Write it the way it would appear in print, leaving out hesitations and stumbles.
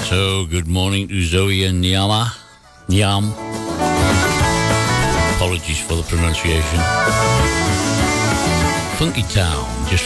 So, good morning to Zoe and Nyam. Apologies for the pronunciation. Funky Town, just